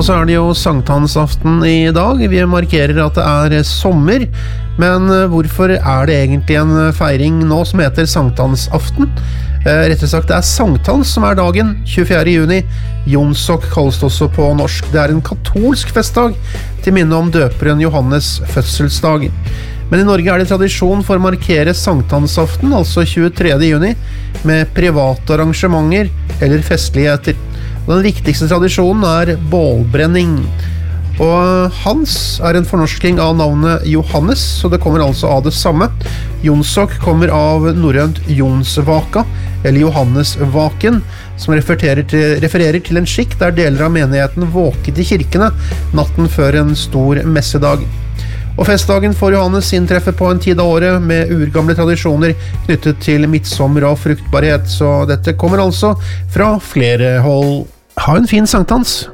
Og så det jo sankthansaften I dag. Vi markerer at det sommer, men hvorfor det egentlig en feiring nå som heter sankthansaften? Rettere sagt, det sanktans som dagen, 24. juni. Jonsok kalles det også på norsk. Det en katolsk festdag til minne om døperen Johannes fødselsdag. Men I Norge det tradisjon for å markere sankthansaften, altså 23. juni, med private arrangementer eller festligheter. Den viktigste tradisjonen bålbrenning. Og Hans en fornorsking av navnet Johannes, så det kommer altså av det samme. Jonsok kommer av norrønt Jonsvaka, eller Johannesvaken, som refererer til en skikk der deler av menigheten våket I kirkene natten før en stor messedag. Og festdagen for Johannes inntreffer på en tid av året med urgamle tradisjoner knyttet til midtsommer og fruktbarhet, så dette kommer altså fra flere hold. Ha en fin sankthans!